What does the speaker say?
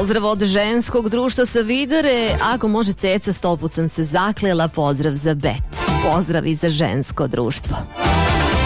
Pozdrav od ženskog društva sa Vidare. Ako može Ceca, 100 put sam se zaklela. Pozdrav za Bet. Pozdrav i za žensko društvo.